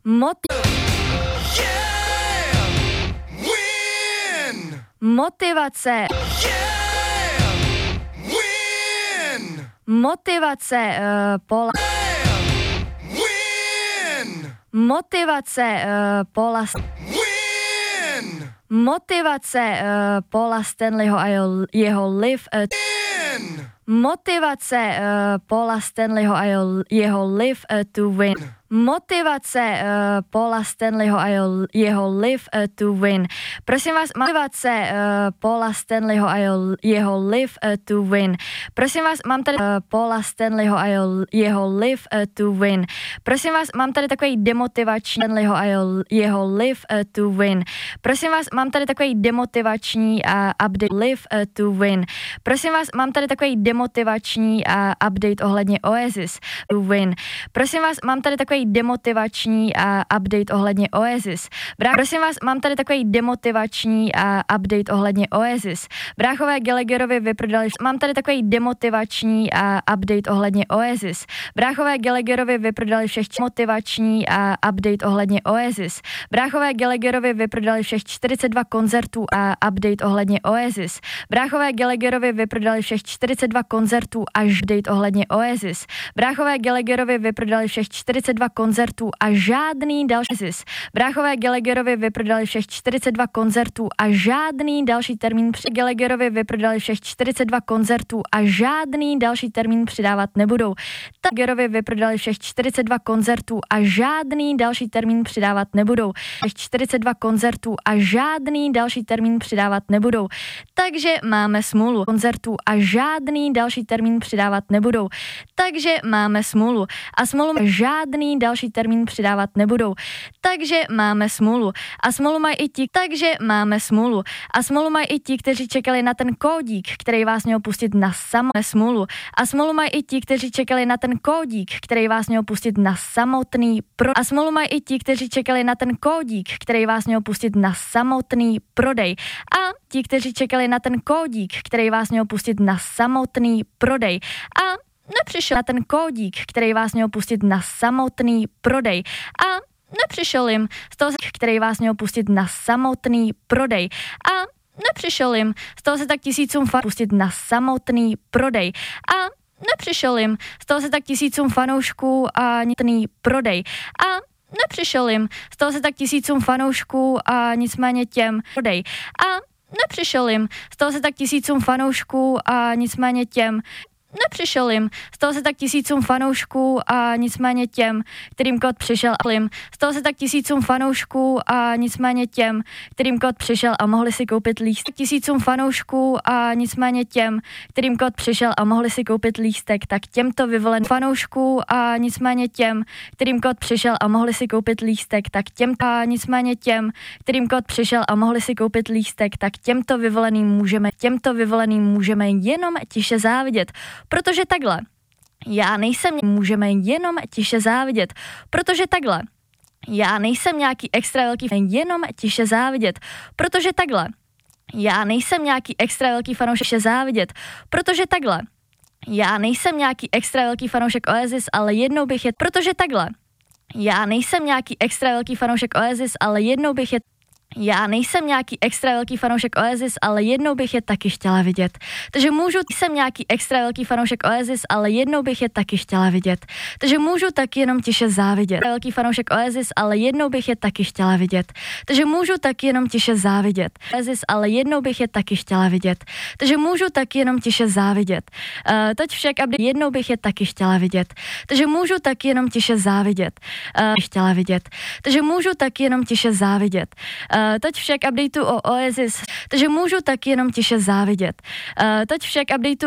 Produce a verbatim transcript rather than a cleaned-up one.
Moti- Yeah! Win! motivace, Yeah! Win! motivace, uh, pola, Win! motivace, uh, pola, Win! motivace, uh, Paula Stanleyho a jeho, jeho Live a Win! motivace, uh, Paula Stanleyho a jeho, jeho Live a to Win. Motivace uh, Paula Stanleyho a jeho, jeho Live uh, to Win. Prosím vás, motivace uh, Paula Stanleyho a jeho, jeho Live uh, to Win. Prosím vás, mám tady uh, Paula Stanleyho a jeho, jeho Live uh, to Win. Prosím vás, mám tady takový demotivační Stanleyho a jeho, jeho Live uh, to Win. Prosím vás, mám tady takový demotivační uh, update Live uh, to Win. Prosím vás, mám tady takový demotivační uh, update ohledně Oasis to Win. Prosím vás, mám tady takový demotivační uh, update ohledně Oasis. Brá, prosím vás, mám tady takový demotivační uh, update ohledně Oasis. Bráchové Gallagherovi vyprodali, mám tady takový demotivační uh, update ohledně Oasis. Bráchové Gallagherovi vyprodali všech motivační uh, update ohledně Oasis. Bráchové Gallagherovi vyprodali všech čtyřicet dva koncertů a update ohledně Oasis. Bráchové Gallagherovi vyprodali všech čtyřicet dva koncertů až update ohledně Oasis. Bráchové Gallagherovi vyprodali všech čtyřicet dva koncertů a žádný další Oasis. Bráchové Gallagherovi vyprodali všech čtyřicet dva koncertů a žádný další termín při Gallagherovi vyprodali všech čtyřicet dva koncertů a žádný další termín přidávat nebudou. Gallagherovi vyprodali všech čtyřicet dva koncertů a žádný další termín přidávat nebudou. Všech čtyřicet dva koncertů a žádný další termín přidávat nebudou. Takže máme smůlu. Koncertů a žádný další termín přidávat nebudou. Takže máme smůlu. A smůlu žádný další termín přidávat nebudou. Takže máme smůlu. A smůlu mají i ti, takže máme smůlu. A smůlu mají i ti, kteří čekali na ten kódík, který vás měl pustit na samotné smůlu. A smůlu mají i ti, kteří čekali na ten kódík, který vás měl pustit na samotný pro. A smůlu mají i ti, kteří čekali na ten kódík, který vás měl pustit na samotný prodej. A ti, kteří čekali na ten kódík, který vás měl pustit na samotný prodej. A nepřišel na ten kódík, který vás měl pustit na samotný prodej. A nepřišel jim z toho, který vás měl pustit na samotný prodej. A nepřišel jim z toho se tak tisícům fan pustit na samotný prodej. A nepřišel jim z toho se tak tisícům fanoušků a nicméně prodej. A nepřišel jim z toho se tak tisícům fanoušků a nicméně těm prodej. A nepřišel jim z toho se tak tisícům fanoušků a nicméně těm nepřišel jim z toho se tak tisícům fanoušků a nicméně těm, kterým kód přišel jim z toho se tak tisícům fanoušků a nicméně těm, kterým kód přišel a mohli si koupit lístek tisícům fanoušků a nicméně těm, kterým kód přišel a mohli si koupit lístek, tak těmto vyvoleným fanoušků a nicméně těm, kterým kód přišel a mohli si koupit lístek, tak těm a nicméně těm, kterým kód přišel a mohli si koupit lístek, tak těmto vyvoleným můžeme, těmto vyvoleným můžeme jenom tiše závidět. Protože takhle, já nejsem, můžeme jenom tiše závidět, protože takhle, já nejsem nějaký extra velký, jenom tiše závidět, protože takhle, já nejsem nějaký extra velký fanoušek tiše závidět, protože takhle, já nejsem nějaký extra velký fanoušek Oasis, ale jednou bych je, protože takhle, já nejsem nějaký extra velký fanoušek Oasis, ale jednou bych je Já nejsem nějaký extra velký fanoušek Oasis, ale jednou bych je taky chtěla vidět. Takže můžu, jsem nějaký extra velký fanoušek Oasis, ale jednou bych je taky chtěla vidět. Takže můžu taky jenom tiše závidět. Velký fanoušek Oasis, ale jednou bych je taky chtěla vidět. Takže můžu taky jenom tiše závidět. Oasis, ale jednou bych je taky chtěla vidět. Takže můžu taky jenom tiše závidět. Uh, teď však, aby jednou bych je taky chtěla vidět. Takže můžu taky jenom tiše závidět. Uh, chtěla vidět. Takže můžu taky jenom tiše závidět. Uh, teď však updateu o Oasis, takže můžu taky jenom tiše závidět. Uh, teď však updateu